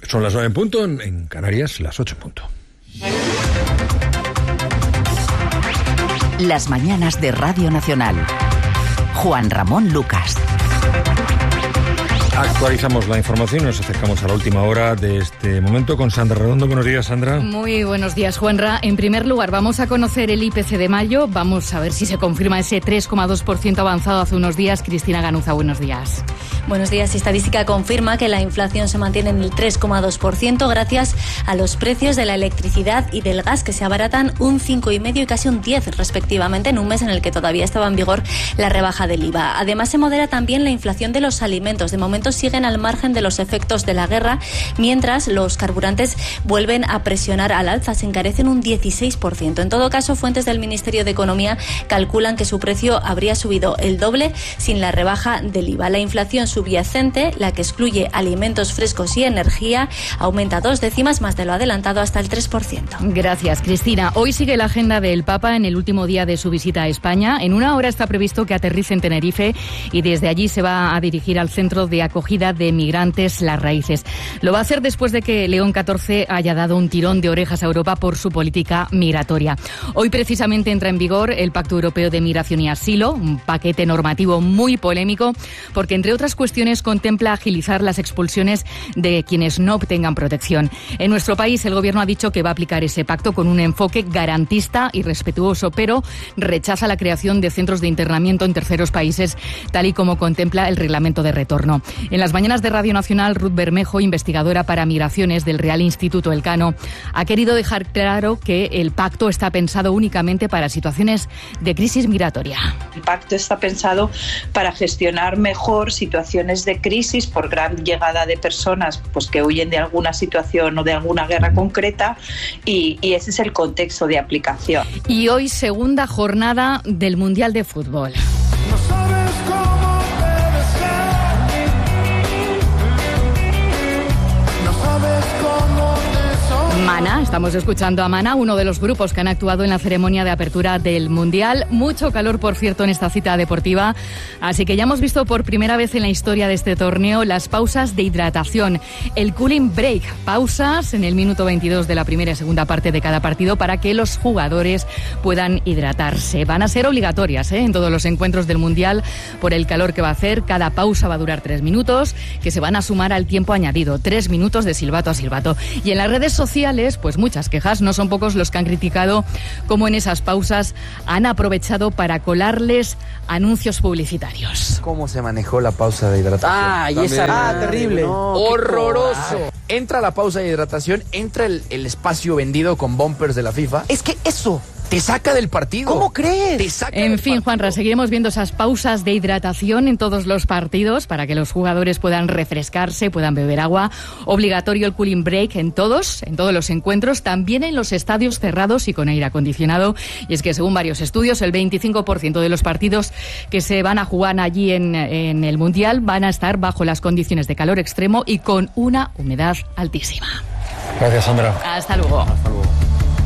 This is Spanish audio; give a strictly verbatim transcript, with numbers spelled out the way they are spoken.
Son las nueve en punto, en Canarias las ocho en punto. Las mañanas de Radio Nacional. Juan Ramón Lucas. Actualizamos la información y nos acercamos a la última hora de este momento con Sandra Redondo. Buenos días, Sandra. Muy buenos días, Juanra. En primer lugar, vamos a conocer el I P C de mayo. Vamos a ver si se confirma ese tres coma dos por ciento avanzado hace unos días. Cristina Ganuza, buenos días. Buenos días. Estadística confirma que la inflación se mantiene en el tres coma dos por ciento gracias a los precios de la electricidad y del gas, que se abaratan un cinco coma cinco por ciento y casi un diez por ciento respectivamente, en un mes en el que todavía estaba en vigor la rebaja del I V A. Además, se modera también la inflación de los alimentos. De momento siguen al margen de los efectos de la guerra, mientras los carburantes vuelven a presionar al alza, se encarecen un dieciséis por ciento. En todo caso, fuentes del Ministerio de Economía calculan que su precio habría subido el doble sin la rebaja del I V A. La inflación subyacente, la que excluye alimentos frescos y energía, aumenta dos décimas más de lo adelantado, hasta el tres por ciento. Gracias, Cristina. Hoy sigue la agenda del Papa en el último día de su visita a España. En una hora está previsto que aterrice en Tenerife y desde allí se va a dirigir al centro de acogida de migrantes Las Raíces. Lo va a hacer después de que León catorce haya dado un tirón de orejas a Europa por su política migratoria. Hoy precisamente entra en vigor el Pacto Europeo de Migración y Asilo, un paquete normativo muy polémico porque, entre otras cuestiones, contempla agilizar las expulsiones de quienes no obtengan protección. En nuestro país, el Gobierno ha dicho que va a aplicar ese pacto con un enfoque garantista y respetuoso, pero rechaza la creación de centros de internamiento en terceros países, tal y como contempla el reglamento de retorno. En las mañanas de Radio Nacional, Ruth Bermejo, investigadora para migraciones del Real Instituto Elcano, ha querido dejar claro que el pacto está pensado únicamente para situaciones de crisis migratoria. El pacto está pensado para gestionar mejor situaciones de crisis por gran llegada de personas pues, que huyen de alguna situación o de alguna guerra concreta, y, y ese es el contexto de aplicación. Y hoy, segunda jornada del Mundial de Fútbol. No sabes cómo debe ser. No sabes cómo te soy. Mana, estamos escuchando a Mana, uno de los grupos que han actuado en la ceremonia de apertura del Mundial. Mucho calor, por cierto, en esta cita deportiva. Así que ya hemos visto por primera vez en la historia de este torneo las pausas de hidratación, el cooling break, pausas en el minuto veintidós de la primera y segunda parte de cada partido para que los jugadores puedan hidratarse. Van a ser obligatorias ¿eh? en todos los encuentros del Mundial por el calor que va a hacer. Cada pausa va a durar tres minutos, que se van a sumar al tiempo añadido, tres minutos de silbato a silbato. Y en las redes sociales, pues muchas quejas, no son pocos los que han criticado cómo en esas pausas han aprovechado para colarles anuncios publicitarios. ¿Cómo se manejó la pausa de hidratación? Ah, y esa... Ah, terrible. No, horroroso. Entra la pausa de hidratación, entra el, el espacio vendido con bumpers de la FIFA. Es que eso... Te saca del partido. ¿Cómo crees? Te saca en del fin, partido. Juanra, seguiremos viendo esas pausas de hidratación en todos los partidos para que los jugadores puedan refrescarse, puedan beber agua. Obligatorio el cooling break en todos, en todos los encuentros, también en los estadios cerrados y con aire acondicionado. Y es que, según varios estudios, el veinticinco por ciento de los partidos que se van a jugar allí en, en el Mundial van a estar bajo las condiciones de calor extremo y con una humedad altísima. Gracias, Sandra. Hasta luego. Hasta luego.